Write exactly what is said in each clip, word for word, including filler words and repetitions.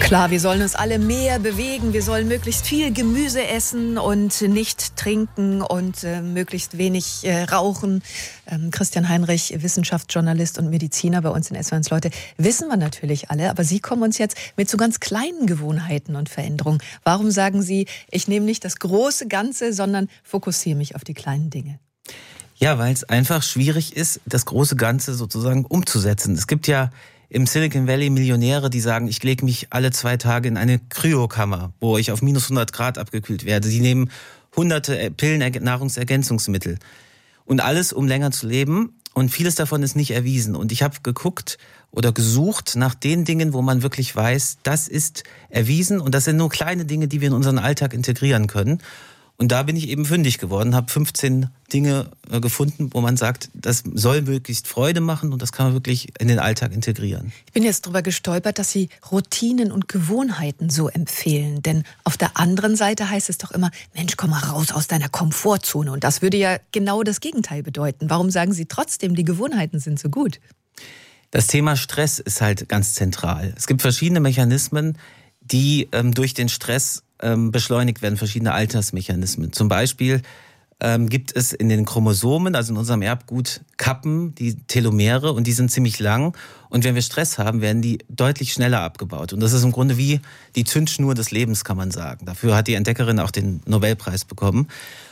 Klar, wir sollen uns alle mehr bewegen, wir sollen möglichst viel Gemüse essen und nicht trinken und äh, möglichst wenig äh, rauchen. Ähm, Christian Heinrich, Wissenschaftsjournalist und Mediziner bei uns in S W R eins Leute, wissen wir natürlich alle, aber Sie kommen uns jetzt mit so ganz kleinen Gewohnheiten und Veränderungen. Warum sagen Sie, ich nehme nicht das große Ganze, sondern fokussiere mich auf die kleinen Dinge? Ja, weil es einfach schwierig ist, das große Ganze sozusagen umzusetzen. Es gibt ja im Silicon Valley Millionäre, die sagen, ich lege mich alle zwei Tage in eine Kryokammer, wo ich auf minus hundert Grad abgekühlt werde. Sie nehmen hunderte Pillen, Nahrungsergänzungsmittel und alles, um länger zu leben. Und vieles davon ist nicht erwiesen. Und ich habe geguckt oder gesucht nach den Dingen, wo man wirklich weiß, das ist erwiesen. Und das sind nur kleine Dinge, die wir in unseren Alltag integrieren können. Und da bin ich eben fündig geworden, habe fünfzehn Dinge äh, gefunden, wo man sagt, das soll möglichst Freude machen und das kann man wirklich in den Alltag integrieren. Ich bin jetzt darüber gestolpert, dass Sie Routinen und Gewohnheiten so empfehlen. Denn auf der anderen Seite heißt es doch immer, Mensch, komm mal raus aus deiner Komfortzone. Und das würde ja genau das Gegenteil bedeuten. Warum sagen Sie trotzdem, die Gewohnheiten sind so gut? Das Thema Stress ist halt ganz zentral. Es gibt verschiedene Mechanismen, die ähm, durch den Stress ähm, beschleunigt werden, verschiedene Altersmechanismen. Zum Beispiel ähm, gibt es in den Chromosomen, also in unserem Erbgut, Kappen, die Telomere, und die sind ziemlich lang. Und wenn wir Stress haben, werden die deutlich schneller abgebaut. Und das ist im Grunde wie die Zündschnur des Lebens, kann man sagen. Dafür hat die Entdeckerin auch den Nobelpreis bekommen.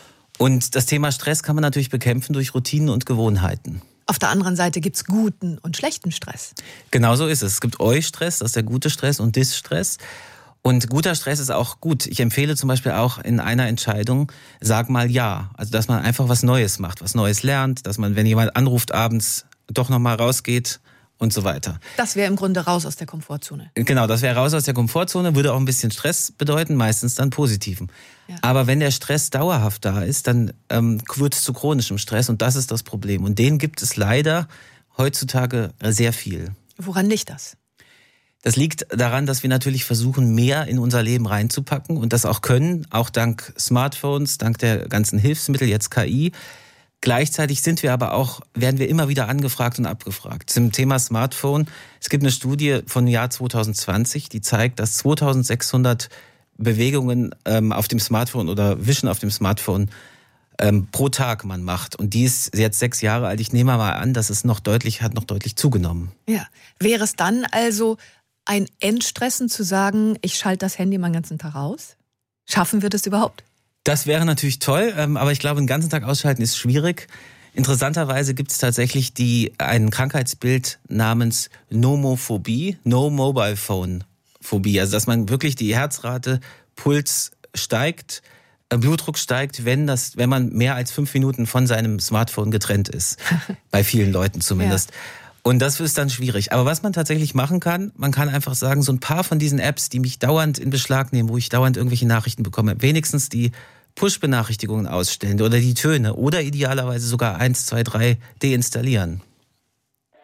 Und das Thema Stress kann man natürlich bekämpfen durch Routinen und Gewohnheiten. Auf der anderen Seite gibt's guten und schlechten Stress. Genau so ist es. Es gibt Eustress, das ist der gute Stress, und Distress. Und guter Stress ist auch gut. Ich empfehle zum Beispiel auch in einer Entscheidung, sag mal ja. Also, dass man einfach was Neues macht, was Neues lernt, dass man, wenn jemand anruft, abends doch nochmal rausgeht und so weiter. Das wäre im Grunde raus aus der Komfortzone. Genau, das wäre raus aus der Komfortzone, würde auch ein bisschen Stress bedeuten, meistens dann positiven. Ja. Aber wenn der Stress dauerhaft da ist, dann ähm, wird es zu chronischem Stress, und das ist das Problem. Und den gibt es leider heutzutage sehr viel. Woran liegt das? Das liegt daran, dass wir natürlich versuchen, mehr in unser Leben reinzupacken und das auch können, auch dank Smartphones, dank der ganzen Hilfsmittel, jetzt K I. Gleichzeitig sind wir aber auch, werden wir immer wieder angefragt und abgefragt. Zum Thema Smartphone, es gibt eine Studie von Jahr zwanzig zwanzig, die zeigt, dass zweitausendsechshundert Bewegungen ähm, auf dem Smartphone oder Wischen auf dem Smartphone ähm, pro Tag man macht. Und die ist jetzt sechs Jahre alt. Ich nehme mal an, dass es noch deutlich, hat noch deutlich zugenommen. Ja. Wäre es dann also ein Entstressen zu sagen, ich schalte das Handy meinen ganzen Tag aus? Schaffen wir das überhaupt? Das wäre natürlich toll, aber ich glaube, den ganzen Tag ausschalten ist schwierig. Interessanterweise gibt es tatsächlich die, ein Krankheitsbild namens Nomophobie, No Mobile Phone Phobie. Also dass man wirklich die Herzrate, Puls steigt, Blutdruck steigt, wenn das, wenn man mehr als fünf Minuten von seinem Smartphone getrennt ist. Bei vielen Leuten zumindest. Ja. Und das ist dann schwierig. Aber was man tatsächlich machen kann, man kann einfach sagen, so ein paar von diesen Apps, die mich dauernd in Beschlag nehmen, wo ich dauernd irgendwelche Nachrichten bekomme, wenigstens die Push-Benachrichtigungen ausstellen oder die Töne oder idealerweise sogar eins, zwei, drei deinstallieren.